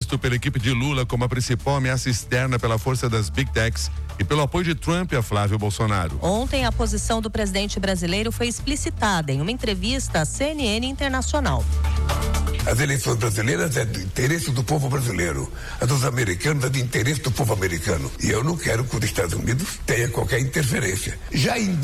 visto pela equipe de Lula como a principal ameaça externa pela força das Big Techs e pelo apoio de Trump a Flávio Bolsonaro. Ontem, a posição do presidente brasileiro foi explicitada em uma entrevista à CNN Internacional. As eleições brasileiras é do interesse do povo brasileiro. A dos americanos é do interesse do povo americano. E eu não quero que os Estados Unidos tenha qualquer interferência. Já